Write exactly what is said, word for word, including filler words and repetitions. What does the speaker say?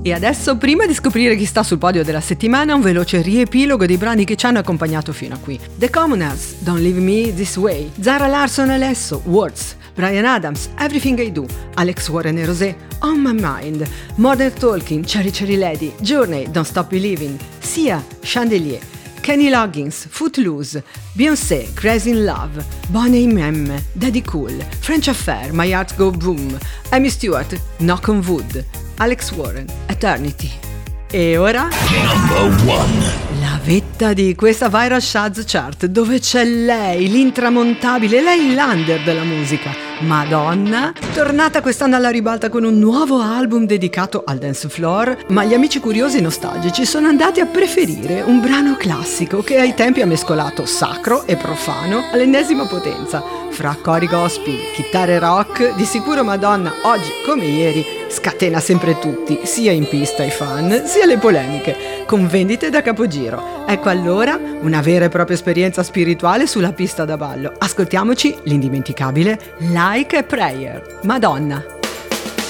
E adesso, prima di scoprire chi sta sul podio della settimana, un veloce riepilogo dei brani che ci hanno accompagnato fino a qui. The Commoners, Don't Leave Me This Way, Zara Larsson e Alesso, Words, Bryan Adams, Everything I Do, Alex Warren e Rosé, On My Mind, Modern Talking, Cherry Cherry Lady, Journey, Don't Stop Believing, Sia, Chandelier, Kenny Loggins, Footloose, Beyoncé, Crazy in Love, Boney M, Daddy Cool, French Affair, My Heart Go Boom, Amy Stewart, Knock on Wood, Alex Warren, Eternity. E ora? Number one. La vetta di questa Viral Shaz Chart, dove c'è lei, l'intramontabile, lei l'under della musica, Madonna, tornata quest'anno alla ribalta con un nuovo album dedicato al dance floor, ma gli amici curiosi e nostalgici sono andati a preferire un brano classico che ai tempi ha mescolato sacro e profano all'ennesima potenza. Fra cori gospel, chitarre rock, di sicuro Madonna, oggi come ieri, scatena sempre tutti, sia in pista i fan, sia le polemiche, con vendite da capogiro. Ecco allora una vera e propria esperienza spirituale sulla pista da ballo. Ascoltiamoci l'indimenticabile Like a Prayer, Madonna.